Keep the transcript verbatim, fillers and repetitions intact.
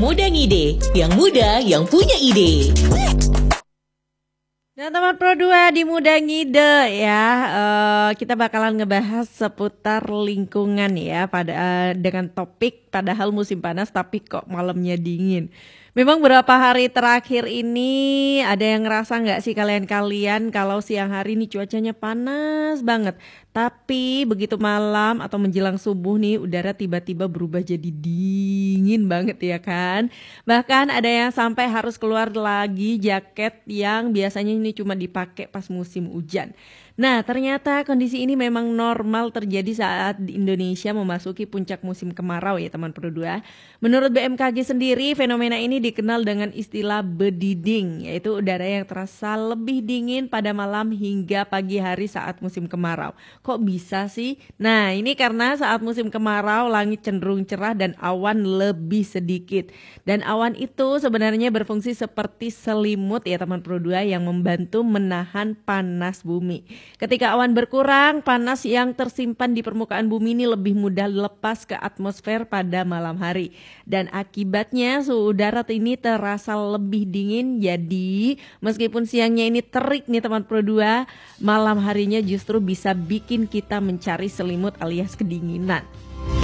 Muda Ngide, yang muda yang punya ide. Nah teman Pro dua di Muda Ngide ya, uh, kita bakalan ngebahas seputar lingkungan ya pada uh, dengan topik padahal musim panas tapi kok malamnya dingin. Memang beberapa hari terakhir ini ada yang ngerasa nggak sih kalian-kalian kalau siang hari ini cuacanya panas banget. Tapi begitu malam atau menjelang subuh nih udara tiba-tiba berubah jadi dingin banget ya kan. Bahkan ada yang sampai harus keluar lagi jaket yang biasanya ini cuma dipakai pas musim hujan. Nah ternyata kondisi ini memang normal terjadi saat di Indonesia memasuki puncak musim kemarau ya teman Pro dua. Menurut B M K G sendiri fenomena ini dikenal dengan istilah bediding, yaitu udara yang terasa lebih dingin pada malam hingga pagi hari saat musim kemarau. Kok bisa sih? Nah ini karena saat musim kemarau langit cenderung cerah dan awan lebih sedikit. Dan awan itu sebenarnya berfungsi seperti selimut ya teman Pro dua yang membantu menahan panas bumi. Ketika awan berkurang, panas yang tersimpan di permukaan bumi ini lebih mudah lepas ke atmosfer pada malam hari. Dan akibatnya suhu udara ini terasa lebih dingin. Jadi meskipun siangnya ini terik nih teman Pro dua, malam harinya justru bisa bikin kita mencari selimut alias kedinginan.